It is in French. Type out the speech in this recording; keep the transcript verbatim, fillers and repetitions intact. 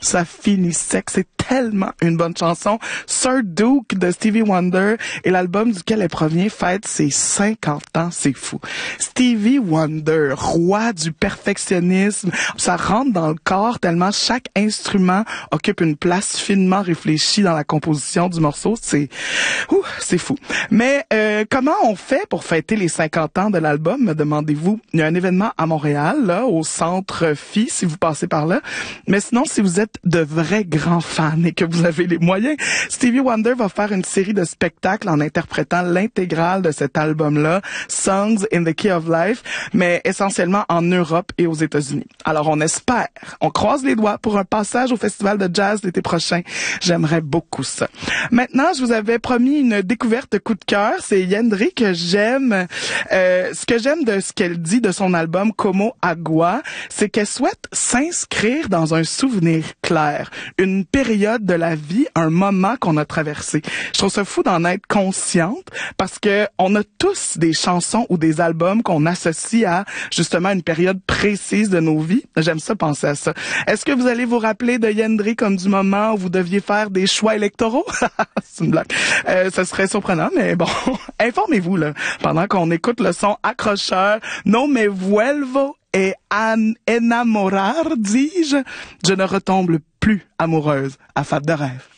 ça finit sec. C'est tellement une bonne chanson. Sir Duke de Stevie Wonder et l'album duquel elle provient fête ses cinquante ans. C'est fou. Stevie Wonder, roi du perfectionnisme. Ça rentre dans le corps tellement chaque instrument occupe une place finement réfléchie dans la composition du morceau. C'est, ouh, c'est fou. Mais euh, comment on fait pour fêter les cinquante ans de l'album, me demandez-vous? Il y a un événement à Montréal, là, au Centre Phi, si vous passez par là. Mais sinon, si vous êtes de vrais grands fans et que vous avez les moyens, Stevie Wonder va faire une série de spectacles en interprétant l'intégrale de cet album-là, Songs in the Key of Life, mais essentiellement en Europe et aux États-Unis. Alors, on espère, on croise les doigts pour un passage au Festival de jazz l'été prochain. J'aimerais beaucoup ça. Maintenant, je vous avais promis une découverte de coup de cœur. C'est Yendri que j'aime. Euh, ce que j'aime de ce qu'elle dit de son album Como Agua, c'est qu'elle souhaite s'inscrire dans un souvenir clair, une période de la vie, un moment qu'on a traversé. Je trouve ça fou d'en être consciente parce que on a tous des chansons ou des albums qu'on associe à justement une période précise de nos vies. J'aime ça penser à ça. Est-ce que vous allez vous rappeler de Yendri comme du moment où vous deviez faire des choix électoraux? C'est une blague. Euh, ça serait surprenant, mais bon, informez-vous là, pendant qu'on écoute le son accrocheur No me vuelvo et an enamorar, dis-je, je ne retombe plus amoureuse à Fête de rêve.